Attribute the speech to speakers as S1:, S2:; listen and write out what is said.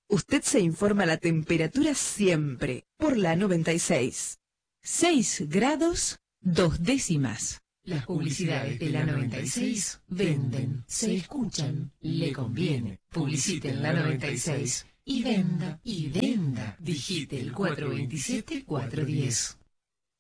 S1: Usted se informa la temperatura siempre por la 96.
S2: 6 grados, 2 décimas.
S3: Las publicidades de la 96 venden, se escuchan, le conviene. Publicite en la 96 y venda, y venda. Digite el 427-410.